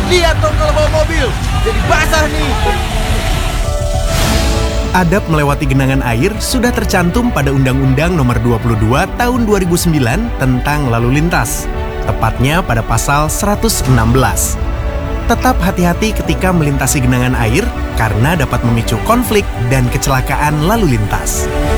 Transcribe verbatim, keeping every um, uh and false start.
Lihat dong kalau bawa mobil, jadi basah nih. Adab melewati genangan air sudah tercantum pada Undang-Undang Nomor dua puluh dua Tahun dua ribu sembilan tentang lalu lintas, tepatnya pada pasal seratus enam belas. Tetap hati-hati ketika melintasi genangan air karena dapat memicu konflik dan kecelakaan lalu lintas.